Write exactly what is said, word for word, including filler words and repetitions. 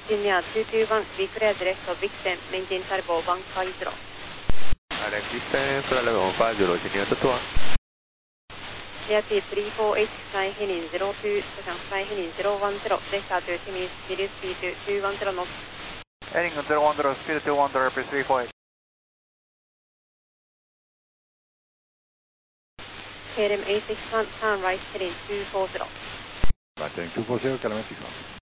Virginia two two one, declared rest of Vixen, maintain turbo one five zero. Alright, Vixen, flight level one five zero, Virginia two two one. Airspeed three four eight, flying heading zero two, flying heading zero one zero, Delta to Timmins, reduce speed to two one zero knots. Heading zero one zero, speed two one zero, please three four eight. K L M eight six one, turn right heading two four zero. Right, heading two four zero, kilometer.